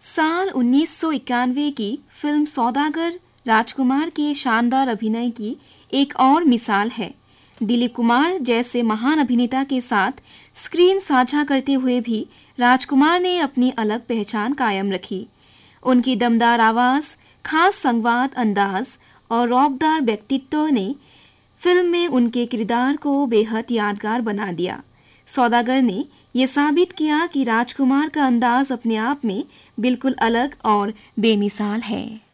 साल 1991 की फिल्म सौदागर राजकुमार के शानदार अभिनय की एक और मिसाल है। दिलीप कुमार जैसे महान अभिनेता के साथ स्क्रीन साझा करते हुए भी राजकुमार ने अपनी अलग पहचान कायम रखी। उनकी दमदार आवाज़, खास संवाद अंदाज और रौबदार व्यक्तित्व ने फिल्म में उनके किरदार को बेहद यादगार बना दिया। सौदागर ने यह साबित किया कि राजकुमार का अंदाज अपने आप में बिल्कुल अलग और बेमिसाल है।